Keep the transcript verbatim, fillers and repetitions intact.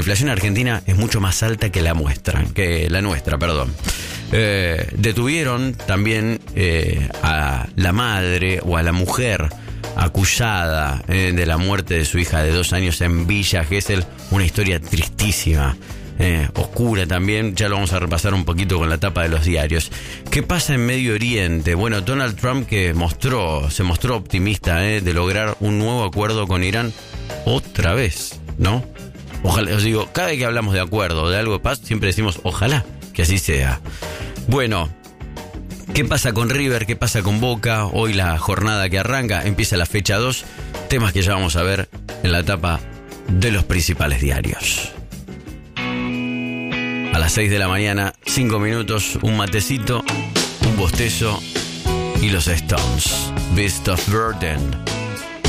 inflación argentina es mucho más alta que la muestra, que la nuestra, perdón. Eh, detuvieron también eh, a la madre o a la mujer acusada eh, de la muerte de su hija de dos años en Villa Gesell. Una historia tristísima, eh, oscura también. Ya lo vamos a repasar un poquito con la tapa de los diarios. ¿Qué pasa en Medio Oriente? Bueno, Donald Trump, que mostró, se mostró optimista eh, de lograr un nuevo acuerdo con Irán otra vez, ¿no? Ojalá, os digo, cada vez que hablamos de acuerdo, de algo de paz, siempre decimos ojalá que así sea. Bueno, ¿qué pasa con River? ¿Qué pasa con Boca? Hoy la jornada que arranca, empieza la fecha dos, temas que ya vamos a ver en la tapa de los principales diarios. A las seis de la mañana, cinco minutos, un matecito, un bostezo y los Stones. Beast of Burden.